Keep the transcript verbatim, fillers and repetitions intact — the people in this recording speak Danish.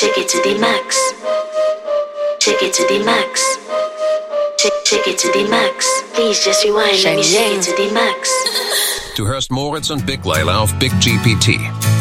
Shake it to the max. Shake it to the max. Shake, shake it to the max. Please just rewind. Let me shake it to the max. Du hörst Moritz und Big Layla auf Big G P T.